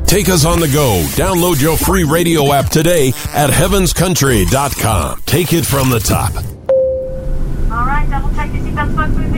Take us on the go. Download your free radio app today at heavenscountry.com. Take it from the top. All right, double check your seatbelts, folks.